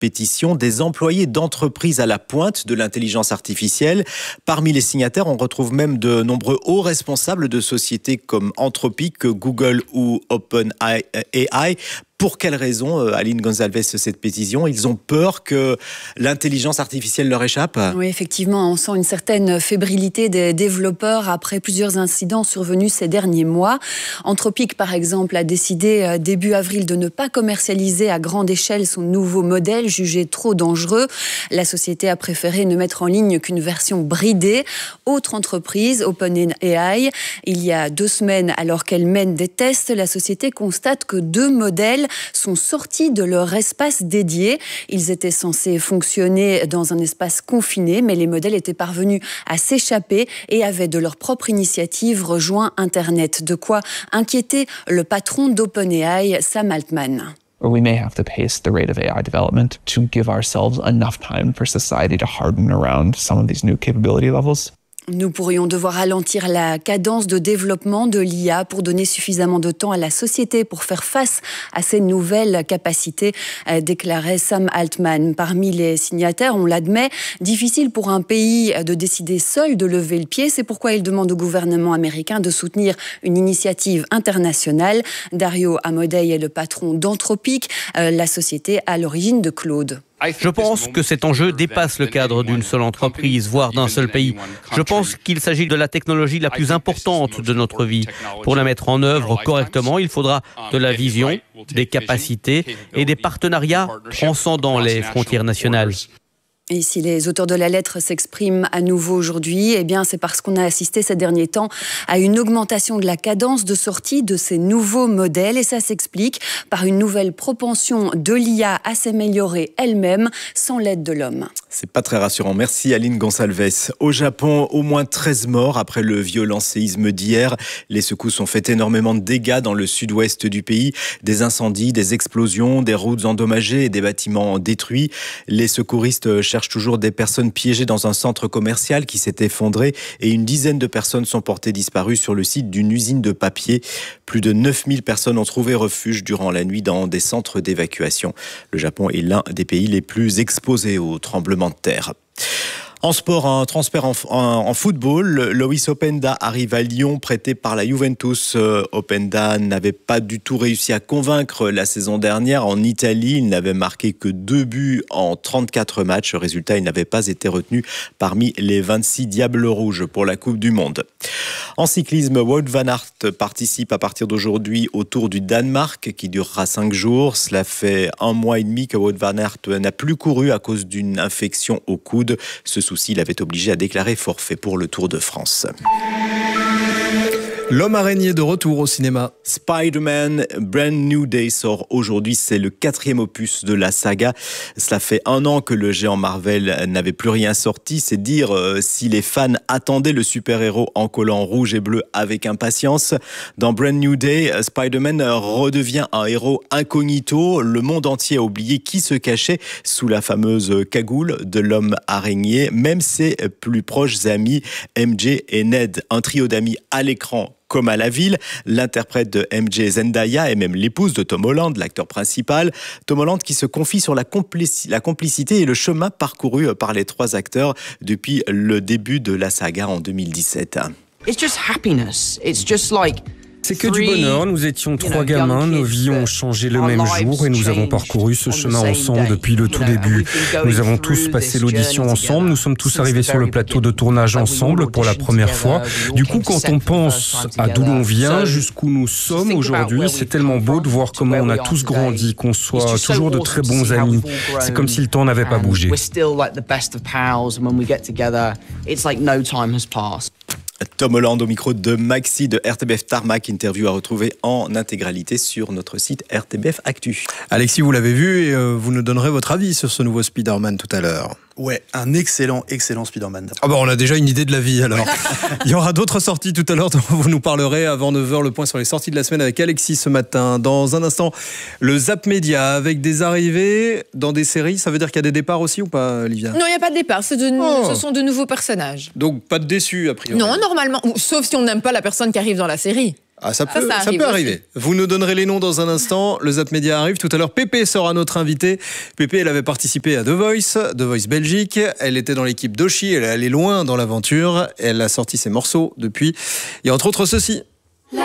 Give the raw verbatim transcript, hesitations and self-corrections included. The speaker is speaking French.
pétition des employés d'entreprises à la pointe de l'intelligence artificielle. Parmi les signataires, on retrouve même de nombreux hauts responsables de sociétés comme Anthropic, Google ou OpenAI. Pour quelles raisons, Aline Gonzalez, cette pétition? Ils ont peur que l'intelligence artificielle leur échappe? Oui, effectivement, on sent une certaine fébrilité des développeurs après plusieurs incidents survenus ces derniers mois. Anthropic, par exemple, a décidé début avril de ne pas commercialiser à grande échelle son nouveau modèle, jugé trop dangereux. La société a préféré ne mettre en ligne qu'une version bridée. Autre entreprise, OpenAI, il y a deux semaines, alors qu'elle mène des tests, la société constate que deux modèles sont sortis de leur espace dédié. Ils étaient censés fonctionner dans un espace confiné, mais les modèles étaient parvenus à s'échapper et avaient de leur propre initiative rejoint Internet. De quoi inquiéter le patron d'OpenAI, Sam Altman. We may have to pace the rate of A I development to give ourselves enough time for society to harden around some of these new capability levels. Nous pourrions devoir ralentir la cadence de développement de l'I A pour donner suffisamment de temps à la société pour faire face à ces nouvelles capacités, déclarait Sam Altman. Parmi les signataires, on l'admet, difficile pour un pays de décider seul de lever le pied. C'est pourquoi il demande au gouvernement américain de soutenir une initiative internationale. Dario Amodei est le patron d'Anthropic, la société à l'origine de Claude. Je pense que cet enjeu dépasse le cadre d'une seule entreprise, voire d'un seul pays. Je pense qu'il s'agit de la technologie la plus importante de notre vie. Pour la mettre en œuvre correctement, il faudra de la vision, des capacités et des partenariats transcendant les frontières nationales. Et si les auteurs de la lettre s'expriment à nouveau aujourd'hui, eh bien c'est parce qu'on a assisté ces derniers temps à une augmentation de la cadence de sortie de ces nouveaux modèles. Et ça s'explique par une nouvelle propension de l'I A à s'améliorer elle-même sans l'aide de l'homme. C'est pas très rassurant. Merci Aline Gonçalves. Au Japon, au moins treize morts après le violent séisme d'hier. Les secousses ont fait énormément de dégâts dans le sud-ouest du pays. Des incendies, des explosions, des routes endommagées et des bâtiments détruits. Les secouristes cherchent toujours des personnes piégées dans un centre commercial qui s'est effondré et une dizaine de personnes sont portées disparues sur le site d'une usine de papier. Plus de neuf mille personnes ont trouvé refuge durant la nuit dans des centres d'évacuation. Le Japon est l'un des pays les plus exposés aux tremblements de terre. En sport, un transfert en, en, en football, Loïs Openda arrive à Lyon, prêté par la Juventus. Euh, Openda n'avait pas du tout réussi à convaincre la saison dernière en Italie. Il n'avait marqué que deux buts en trente-quatre matchs. Résultat, il n'avait pas été retenu parmi les vingt-six Diables Rouges pour la Coupe du Monde. En cyclisme, Wout van Aert participe à partir d'aujourd'hui au Tour du Danemark qui durera cinq jours. Cela fait un mois et demi que Wout van Aert n'a plus couru à cause d'une infection au coude. Ce souci l'avait obligé à déclarer forfait pour le Tour de France. L'homme araignée de retour au cinéma. Spider-Man Brand New Day sort aujourd'hui. C'est le quatrième opus de la saga. Cela fait un an que le géant Marvel n'avait plus rien sorti. C'est dire euh, si les fans attendaient le super-héros en collant rouge et bleu avec impatience. Dans Brand New Day, Spider-Man redevient un héros incognito. Le monde entier a oublié qui se cachait sous la fameuse cagoule de l'homme araignée. Même ses plus proches amis, M J et Ned. Un trio d'amis à l'écran comme à la ville. L'interprète de M J, Zendaya, est même l'épouse de Tom Holland, l'acteur principal. Tom Holland qui se confie sur la, complici- la complicité et le chemin parcouru par les trois acteurs depuis le début de la saga en deux mille dix-sept. It's just happiness. It's just like C'est que du bonheur, nous étions trois gamins, nos vies ont changé le même jour et nous avons parcouru ce chemin ensemble depuis le tout début. Nous avons tous passé l'audition ensemble, nous sommes tous arrivés sur le plateau de tournage ensemble pour la première fois. Du coup, quand on pense à d'où l'on vient, jusqu'où nous sommes aujourd'hui, c'est tellement beau de voir comment on a tous grandi, qu'on soit toujours de très bons amis. C'est comme si le temps n'avait pas bougé. Tom Holland au micro de Maxi de R T B F Tarmac, interview à retrouver en intégralité sur notre site R T B F Actu. Alexis, vous l'avez vu et euh, vous nous donnerez votre avis sur ce nouveau Spider-Man tout à l'heure. Ouais, un excellent, excellent Spider-Man. Ah bah on a déjà une idée de la vie alors. Il y aura d'autres sorties tout à l'heure dont vous nous parlerez avant neuf heures, le point sur les sorties de la semaine avec Alexis ce matin. Dans un instant, le Zap Média avec des arrivées dans des séries, ça veut dire qu'il y a des départs aussi ou pas, Olivia ? Non, il n'y a pas de départ, c'est de, oh. ce sont de nouveaux personnages. Donc pas de déçus a priori. Non, normalement, sauf si on n'aime pas la personne qui arrive dans la série. Ah, ça peut, ça, ça ça peut arriver. aussi. Vous nous donnerez les noms dans un instant. Le Zap Média arrive. Tout à l'heure, Pépé sera notre invitée. Pépé, elle avait participé à The Voice, The Voice Belgique. Elle était dans l'équipe d'Oshi. Elle est allée loin dans l'aventure. Elle a sorti ses morceaux depuis. Et entre autres, ceci.